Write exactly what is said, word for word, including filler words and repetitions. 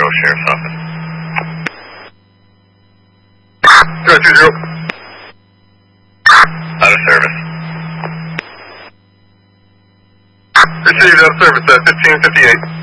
Sheriff's Office. Zero two zero. Out of service. Received out of service at fifteen fifty-eight.